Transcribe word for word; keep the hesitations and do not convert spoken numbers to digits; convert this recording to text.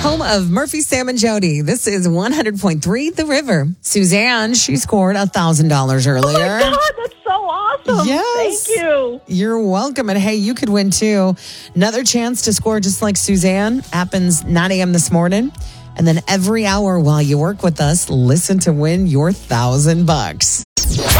Home of Murphy, Sam, and Jody. This is one hundred point three The River. Suzanne, she scored one thousand dollars earlier. Oh, my God. That's so awesome. Yes. Thank you. You're welcome. And hey, you could win too. Another chance to score just like Suzanne happens nine a.m. this morning. And then every hour while you work with us, listen to win your thousand bucks.